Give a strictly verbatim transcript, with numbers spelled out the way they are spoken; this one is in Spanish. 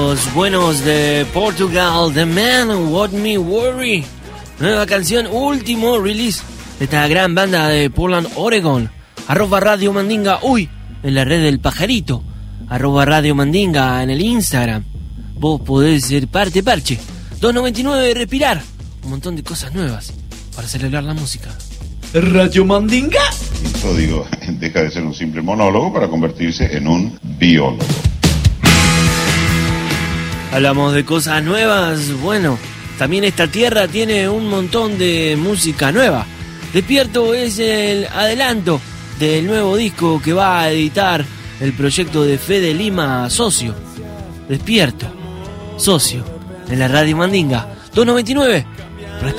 Los buenos de Portugal, The Man What Me Worry. Nueva canción, último release de esta gran banda de Portland, Oregon. Arroba Radio Mandinga, uy, en la red del pajarito. Arroba Radio Mandinga en el Instagram. Vos podés ser parte parche. dos noventa y nueve, respirar. Un montón de cosas nuevas para celebrar la música. Radio Mandinga. El código deja de ser un simple monólogo para convertirse en un biólogo. Hablamos de cosas nuevas. Bueno, también esta tierra tiene un montón de música nueva. Despierto es el adelanto del nuevo disco que va a editar el proyecto de Fede Lima, Socio. Despierto, Socio, en la Radio Mandinga. dos noventa y nueve.